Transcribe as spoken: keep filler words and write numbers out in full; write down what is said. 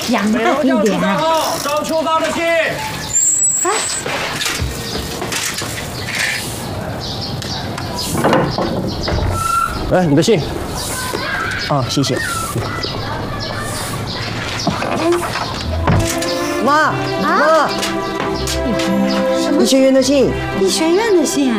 讲慢一点啊！ 张处方的信。 啊！ 哎，你的信。哦，谢谢。妈，妈， 什么医学院的信。 医学院的信？